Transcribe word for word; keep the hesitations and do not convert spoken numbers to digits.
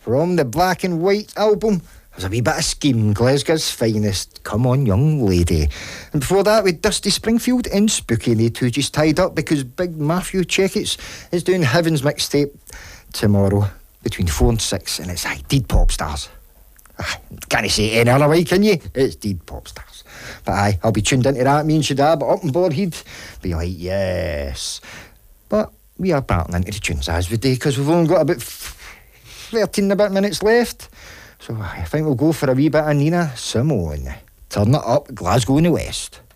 From the Black and White album, there's a wee bit of Scheme, Glasgow's Finest, Come On Young Lady. And before that, with Dusty Springfield and Spooky, they two just tied up because Big Matthew Checkets is doing Heaven's mixtape tomorrow between four and six, and it's aye, Deed Pop Stars. Aye, can't say it any other way, can you? It's Deed Pop Stars. But aye, I'll be tuned into that, me and Shadab up in Borehead. Be like, yes. But we are battling into the tunes as we do, because we've only got about thirteen and a bit minutes left. So I think we'll go for a wee bit of Nina Simone. Turn it up, Glasgow in the West.